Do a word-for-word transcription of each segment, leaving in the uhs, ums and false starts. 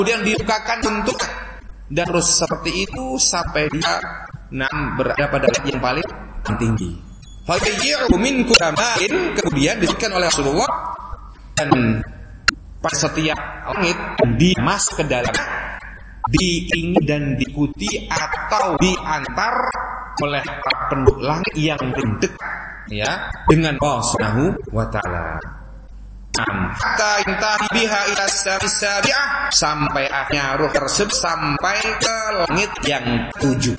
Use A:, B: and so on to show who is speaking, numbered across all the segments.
A: kemudian dibukakan untuk dan terus seperti itu sampai dia nam berada pada yang paling tinggi. Fayyi'u minkum samain, kemudian disebutkan oleh Rasulullah, dan pada setiap langit dimas ke dalam, diingi dan diikuti atau diantar oleh penduduk langit yang dekat ya dengan Allah Subhanahu wa taala. Hatta intahi biha ila as-sabi'ah, sampai akhirnya ruh tersebut sampai ke langit yang tujuh.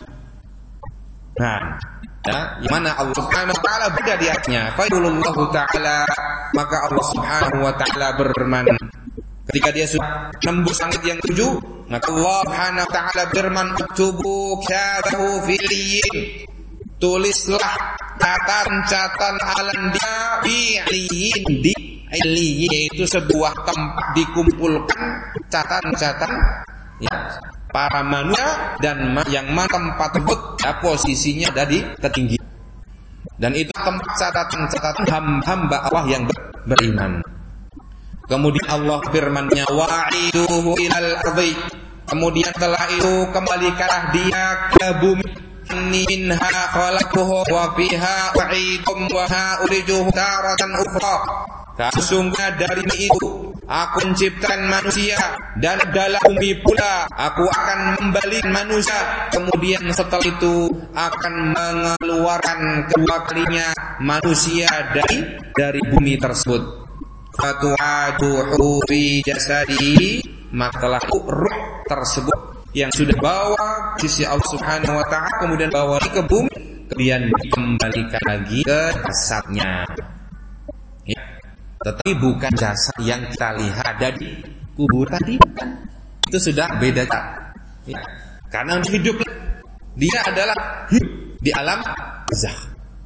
A: Nah, ya, yang mana Allah Subhanahu wa taala berada di atasnya. Fa'ilullahu taala, maka Allah Subhanahu wa taala berfirman ketika dia sudah tembus langit yang tujuh, maka Allah Subhanahu wa taala berfirman, "Uktubu kitabahu fil iyyin." Tulislah catatan-catatan alam dia fi iyyin, di iyyin yaitu sebuah tempat dikumpulkan catatan-catatan ya para manusia dan yang mana tempat tersebut ya, posisinya ada di ketinggian. Dan itu tempat catatan-catatan hamba Allah yang ber- beriman. Kemudian Allah firman-Nya, wa'iduhu ilal ardi, kemudian setelah itu kembalikanlah dia ke bumi. Minha khalaqtuhu wa fiha u'idukum wa ha'urijuhu taratan ukhra. Sesungguhnya dari itu aku menciptakan manusia, dan dalam bumi pula aku akan membalik manusia. Kemudian setelah itu akan mengeluarkan kedua kalinya manusia dari dari bumi tersebut. Fatu'aduhu fi jasadi, maka ruh tersebut yang sudah bawa sisi Allah Subhanahu wa taala kemudian bawa ke bumi, kemudian dikembalikan lagi ke jasadnya. Ya. Tetapi bukan jasad yang kita lihat ada di kubur tadi, bukan. Itu sudah beda. Ya. Karena hidup dia adalah hidup di alam barzakh.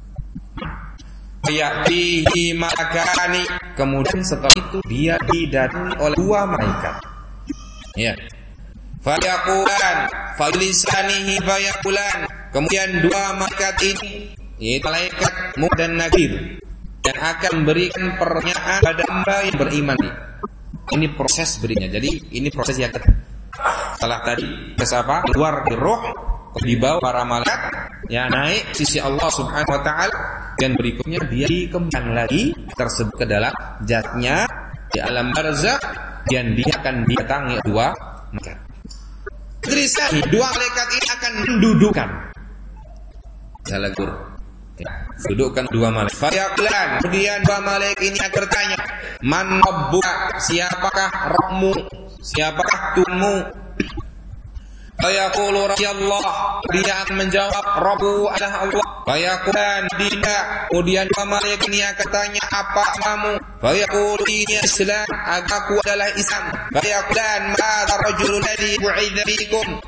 A: Ya'tihi malakani, kemudian setelah itu dia didatangi oleh dua malaikat. Ya. Fayaqulan falisanihi fayaqulan, kemudian dua malaikat ini yaitu malaikat Munkar dan Nakir yang akan memberikan pertanyaan pada hamba yang beriman. Ini proses berikutnya. Jadi ini proses yang ketiga. Setelah tadi apa? Keluar di roh, dibawa para malaikat ya naik sisi Allah Subhanahu wa taala, dan berikutnya dia dikembalikan lagi tersebut ke dalam jasadnya di alam barzakh, dan dia akan didatangi dua malaikat. Trisani, dua malaikat ini akan mendudukkan. Salah guru. Ya, dudukkan dua malaikat. Fayaqlan, kemudian dua malaikat ini akan bertanya, man rabbuka, siapakah Rabbmu, siapakah Tuhanmu? Fayaqulu rabbiyallah, dia akan menjawab Rabbu adalah Allah. Fayaqlan dia, kemudian dua malaikat ini akan tanya, apa agamamu? Fayaqulu ini Islam, agamaku adalah Islam. Fayaqlan madza rajulul ladzi bu'idza bikum,